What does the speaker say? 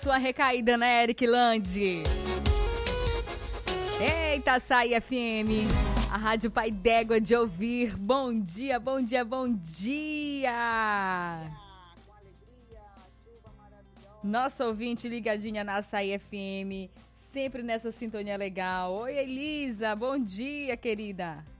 sua recaída, né, Eric Lande? Eita, Açaí FM, a Rádio Pai d'Égua de ouvir. Bom dia, bom dia, bom dia. Nossa ouvinte ligadinha na Açaí FM, sempre nessa sintonia legal. Oi, Elisa, bom dia, querida.